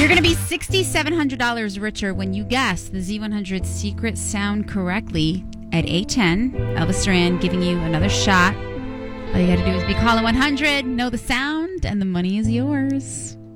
You're going to be $6,700 richer when you guess the Z100 secret sound correctly at 8:10. Elvis Duran giving you another shot. All you got to do is be caller 100, know the sound, and the money is yours.